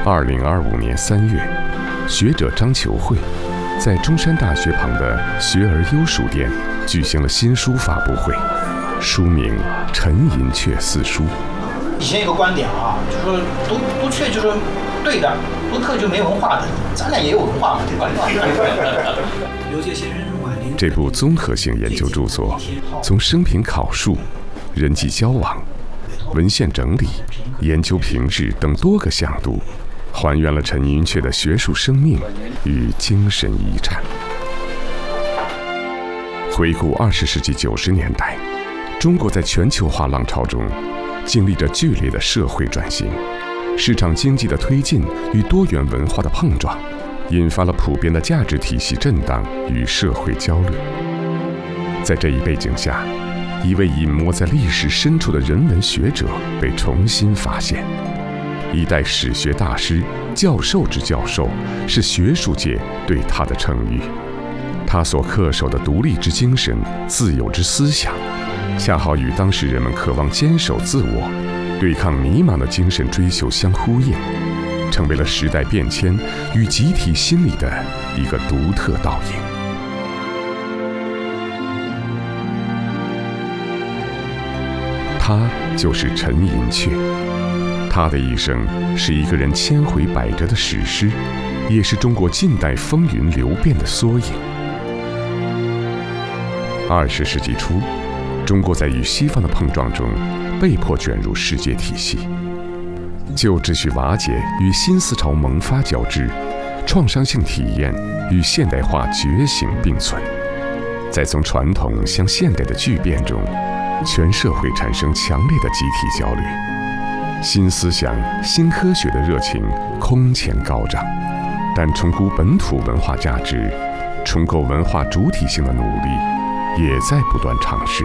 2025年3月，学者张求慧在中山大学旁的学而优书店举行了新书发布会，书名《陈寅恪四书》。 以前有个观点啊，就说读恪就是对的，读特就没文化的，咱俩也有文化嘛，对吧？ 这部综合性研究著作，从生平考述、人际交往、文献整理、研究评质等多个向度，还原了陈寅恪的学术生命与精神遗产。回顾20世纪90年代，中国在全球化浪潮中经历着剧烈的社会转型，市场经济的推进与多元文化的碰撞，引发了普遍的价值体系震荡与社会焦虑。在这一背景下，一位隐没在历史深处的人文学者被重新发现。一代史学大师、教授之教授，是学术界对他的称誉。他所恪守的独立之精神、自由之思想，恰好与当时人们渴望坚守自我、对抗迷茫的精神追求相呼应，成为了时代变迁与集体心理的一个独特倒影。他就是陈寅恪，他的一生是一个人千回百折的史诗，也是中国近代风云流变的缩影。20世纪初，中国在与西方的碰撞中被迫卷入世界体系，旧秩序瓦解与新思潮萌发交织，创伤性体验与现代化觉醒并存。在从传统向现代的巨变中，全社会产生强烈的集体焦虑，新思想、新科学的热情空前高涨，但重估本土文化价值、重构文化主体性的努力也在不断尝试。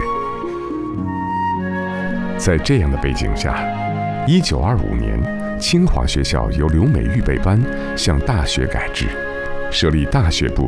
在这样的背景下，1925年，清华学校由留美预备班向大学改制，设立大学部